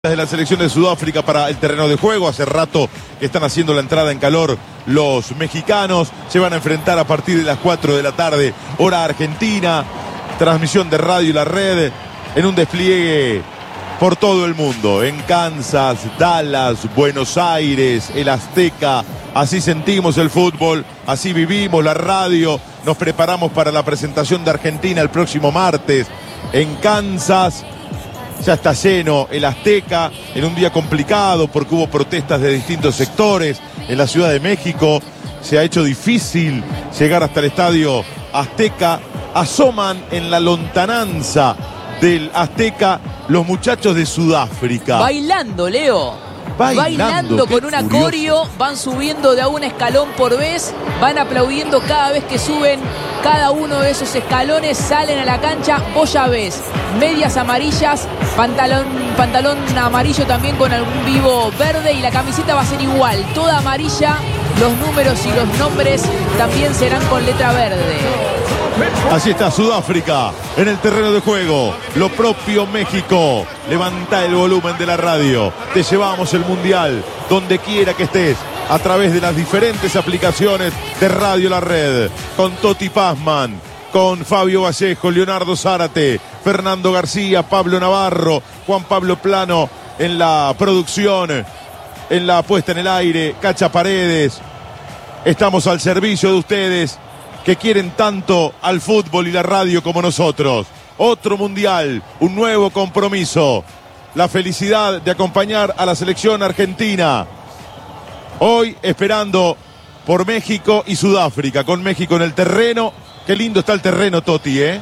De la selección de Sudáfrica para el terreno de juego. Hace rato que están haciendo la entrada en calor los mexicanos. Se van a enfrentar a partir de las 4 de la tarde, hora argentina. Transmisión de Radio La Red en un despliegue por todo el mundo. En Kansas, Dallas, Buenos Aires, el Azteca. Así sentimos el fútbol, así vivimos la radio. Nos preparamos para la presentación de Argentina el próximo martes en Kansas. Ya está lleno el Azteca en un día complicado porque hubo protestas de distintos sectores en la Ciudad de México. Se ha hecho difícil llegar hasta el estadio Azteca. Asoman en la lontananza del Azteca los muchachos de Sudáfrica. Bailando, Leo. Bailando con una coreo, van subiendo de a un escalón por vez, van aplaudiendo cada vez que suben cada uno de esos escalones, salen a la cancha. Vos ya ves, medias amarillas, pantalón amarillo también con algún vivo verde, y la camiseta va a ser igual, toda amarilla. Los números y los nombres también serán con letra verde. Así está Sudáfrica en el terreno de juego. Lo propio México. Levanta el volumen de la radio. Te llevamos el mundial donde quiera que estés a través de las diferentes aplicaciones de Radio La Red. Con Toti Pazman, con Fabio Vallejo, Leonardo Zárate, Fernando García, Pablo Navarro, Juan Pablo Plano en la producción, en la puesta en el aire, Cacha Paredes. Estamos al servicio de ustedes que quieren tanto al fútbol y la radio como nosotros. Otro mundial, un nuevo compromiso. La felicidad de acompañar a la selección argentina. Hoy esperando por México y Sudáfrica, con México en el terreno. Qué lindo está el terreno, Toti, ¿eh?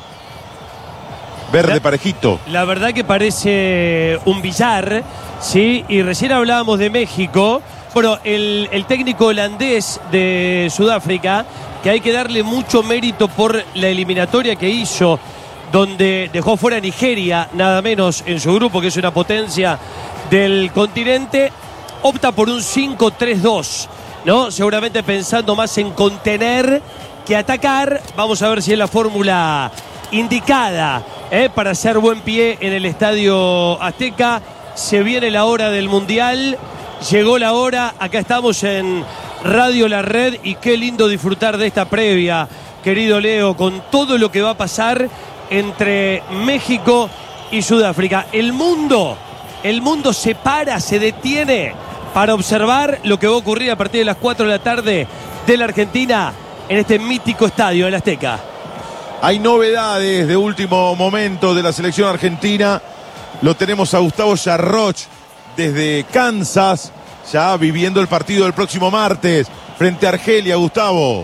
Verde parejito. La verdad que parece un billar, ¿sí? Y recién hablábamos de México. Bueno, el técnico holandés de Sudáfrica, que hay que darle mucho mérito por la eliminatoria que hizo, donde dejó fuera a Nigeria, nada menos, en su grupo, que es una potencia del continente, opta por un 5-3-2, ¿no? Seguramente pensando más en contener que atacar. Vamos a ver si es la fórmula indicada para hacer buen pie en el estadio Azteca. Se viene la hora del Mundial. Llegó la hora, acá estamos en Radio La Red y qué lindo disfrutar de esta previa, querido Leo, con todo lo que va a pasar entre México y Sudáfrica. El mundo se para, se detiene para observar lo que va a ocurrir a partir de las 4 de la tarde de la Argentina en este mítico estadio del Azteca. Hay novedades de último momento de la selección argentina. Lo tenemos a Gustavo Yarroch desde Kansas, ya viviendo el partido del próximo martes frente a Argelia. Gustavo.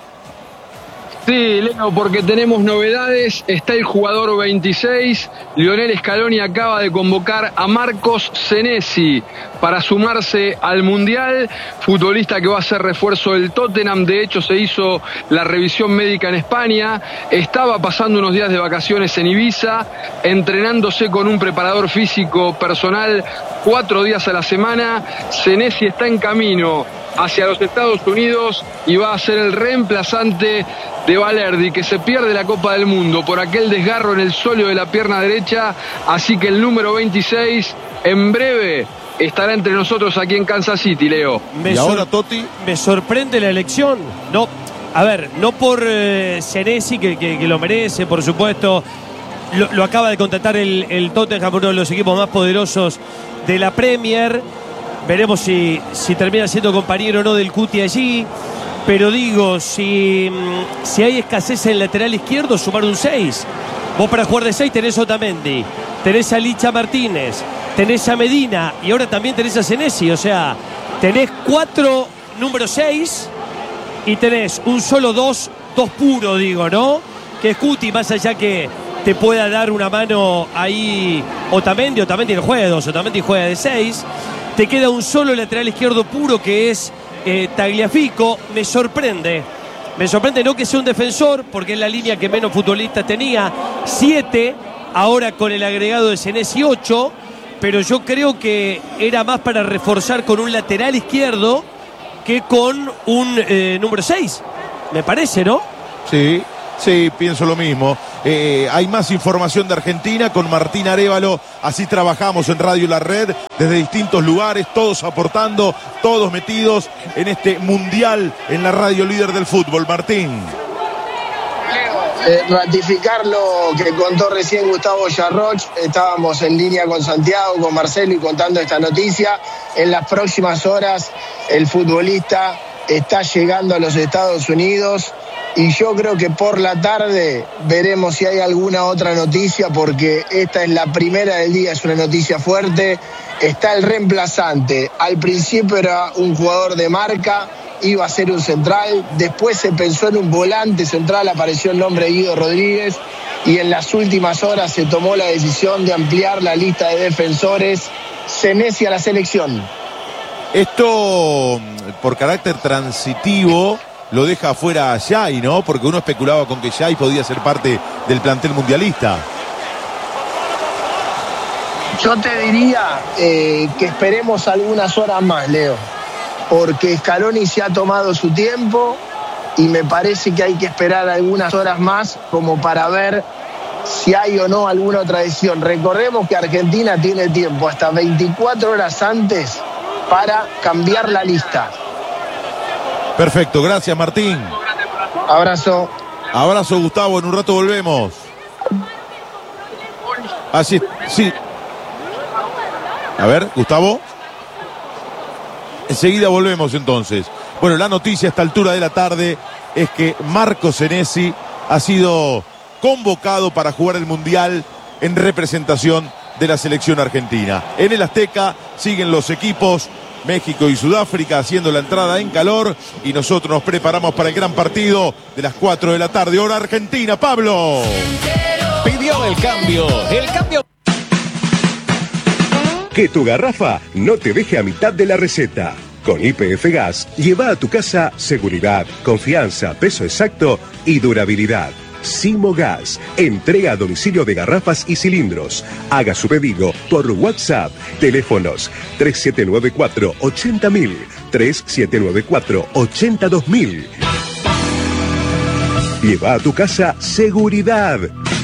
Sí, Leo, porque tenemos novedades. Está el jugador 26. Lionel Scaloni acaba de convocar a Marcos Senesi para sumarse al Mundial. Futbolista que va a ser refuerzo del Tottenham. De hecho, se hizo la revisión médica en España. Estaba pasando unos días de vacaciones en Ibiza, entrenándose con un preparador físico personal 4 días a la semana. Senesi está en camino hacia los Estados Unidos y va a ser el reemplazante de Valerdi, que se pierde la Copa del Mundo por aquel desgarro en el sóleo de la pierna derecha. Así que el número 26 en breve estará entre nosotros aquí en Kansas City, Leo. ¿Y ahora, Toti? Me sorprende la elección. No, a ver, no por Senesi, que lo merece, por supuesto. Lo acaba de contratar el Tottenham, uno de los equipos más poderosos de la Premier. Veremos si termina siendo compañero o no del Cuti allí. Pero digo, si hay escasez en el lateral izquierdo, sumar un 6. Vos para jugar de 6 tenés a Otamendi, tenés a Licha Martínez, tenés a Medina y ahora también tenés a Senesi. O sea, tenés 4 número 6 y tenés un solo 2 puro, digo, ¿no? Que es Cuti, más allá que te pueda dar una mano ahí Otamendi no juega de 2, Otamendi juega de 6. Te queda un solo lateral izquierdo puro que es Tagliafico. Me sorprende no que sea un defensor, porque es la línea que menos futbolistas tenía, 7, ahora con el agregado de Senesi 8, pero yo creo que era más para reforzar con un lateral izquierdo que con un número 6, me parece, ¿no? Sí, pienso lo mismo. hay más información de Argentina con Martín Arévalo. Así trabajamos en Radio La Red desde distintos lugares, todos aportando, todos metidos en este mundial en la radio líder del fútbol. Martín. Ratificar lo que contó recién Gustavo Yarroch. Estábamos en línea con Santiago, con Marcelo y contando esta noticia. En las próximas horas el futbolista está llegando a los Estados Unidos y yo creo que por la tarde veremos si hay alguna otra noticia, porque esta es la primera del día, es una noticia fuerte. Está el reemplazante. Al principio era un jugador de marca, iba a ser un central, después se pensó en un volante central, apareció el nombre de Guido Rodríguez y en las últimas horas se tomó la decisión de ampliar la lista de defensores. Senesi a la selección. Esto, por carácter transitivo, lo deja afuera a Yay, ¿no? Porque uno especulaba con que Yay podía ser parte del plantel mundialista. Yo te diría que esperemos algunas horas más, Leo, porque Scaloni se ha tomado su tiempo y me parece que hay que esperar algunas horas más como para ver si hay o no alguna otra decisión. Recordemos que Argentina tiene tiempo hasta 24 horas antes para cambiar la lista. Perfecto, gracias Martín. Abrazo. Abrazo Gustavo, en un rato volvemos. Así, sí. A ver, Gustavo. Enseguida volvemos entonces. Bueno, la noticia a esta altura de la tarde es que Marco Senesi ha sido convocado para jugar el Mundial en representación de la selección argentina. En el Azteca siguen los equipos México y Sudáfrica haciendo la entrada en calor y nosotros nos preparamos para el gran partido de las 4 de la tarde, hora Argentina. Pablo. Pidió el cambio. Que tu garrafa no te deje a mitad de la receta. Con YPF Gas, lleva a tu casa seguridad, confianza, peso exacto y durabilidad. Simo Gas, entrega a domicilio de garrafas y cilindros. Haga su pedido por WhatsApp. Teléfonos 3794-80000, 3794-82000. Lleva a tu casa seguridad.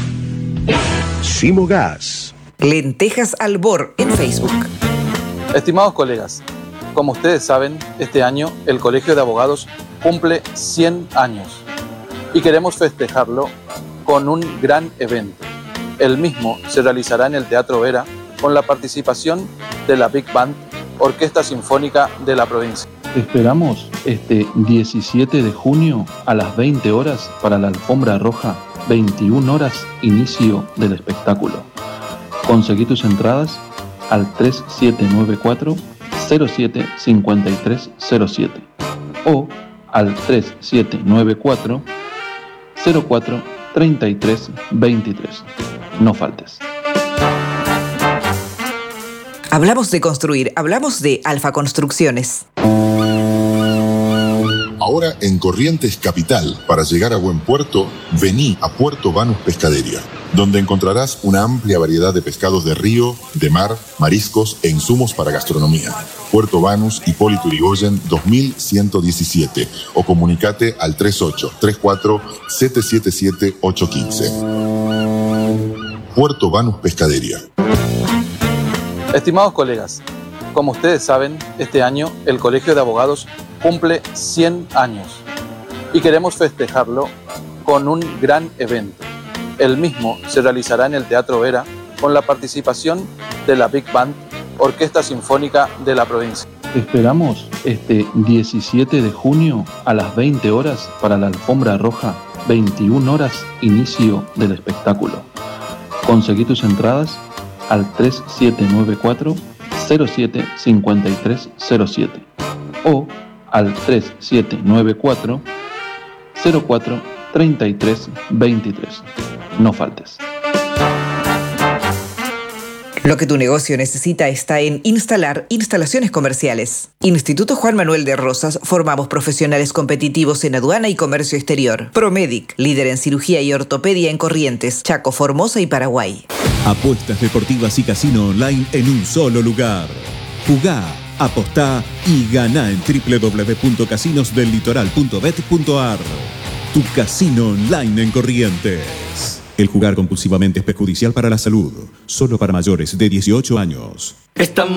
Simo Gas. Lentejas Albor en Facebook. Estimados colegas, como ustedes saben, este año el Colegio de Abogados cumple 100 años y queremos festejarlo con un gran evento. El mismo se realizará en el Teatro Vera con la participación de la Big Band, Orquesta Sinfónica de la provincia. Te esperamos este 17 de junio a las 20 horas para la Alfombra Roja, 21 horas inicio del espectáculo. Conseguí tus entradas al 3794-075307 o al 3794-043323. No faltes. Hablamos de construir, hablamos de Alfa Construcciones. Ahora en Corrientes Capital, para llegar a buen puerto, vení a Puerto Banús Pescadería, donde encontrarás una amplia variedad de pescados de río, de mar, mariscos e insumos para gastronomía. Puerto Banús, Hipólito Yrigoyen 2117 o comunicate al 3834-777-815. Puerto Banús Pescadería. Estimados colegas, como ustedes saben, este año el Colegio de Abogados cumple 100 años y queremos festejarlo con un gran evento. El mismo se realizará en el Teatro Vera con la participación de la Big Band, Orquesta Sinfónica de la provincia. Te esperamos este 17 de junio a las 20 horas para la Alfombra Roja, 21 horas inicio del espectáculo. Conseguí tus entradas al 3794-075307 o al 3794-043323. No faltes. Lo que tu negocio necesita está en Instalar Instalaciones Comerciales. Instituto Juan Manuel de Rosas, formamos profesionales competitivos en aduana y comercio exterior. Promedic, líder en cirugía y ortopedia en Corrientes, Chaco, Formosa y Paraguay. Apuestas deportivas y casino online en un solo lugar. Jugá, apostá y ganá en www.casinosdellitoral.bet.ar. Tu casino online en Corrientes. El jugar compulsivamente es perjudicial para la salud. Solo para mayores de 18 años.